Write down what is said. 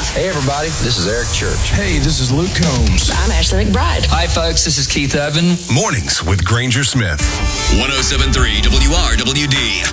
Hey, everybody. This is Eric Church. Hey, this is Luke Combs. I'm Ashley McBride. Hi, folks. This is Keith Urban. Mornings with Granger Smith. 107.3 WRWD.